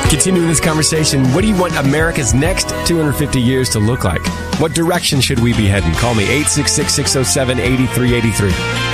Continuing this conversation, what do you want America's next 250 years to look like? What direction should we be heading? Call me 866-607-8383.